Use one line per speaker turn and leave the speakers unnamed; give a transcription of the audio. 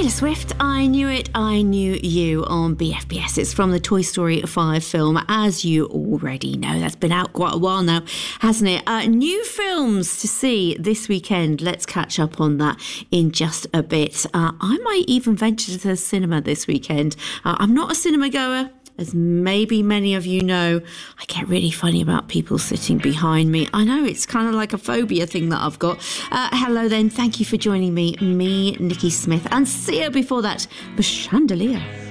Taylor Swift, I Knew It, I Knew You on BFBS. It's from the Toy Story 5 film, as you already know. That's been out quite a while now, hasn't it? New films to see this weekend. Let's catch up on that in just a bit. I might even venture to the cinema this weekend. I'm not a cinema goer. As maybe many of you know, I get really funny about people sitting behind me. I know it's kind of like a phobia thing that I've got. Hello then, thank you for joining me, Nikki Smith, and see you before that, the Chandelier.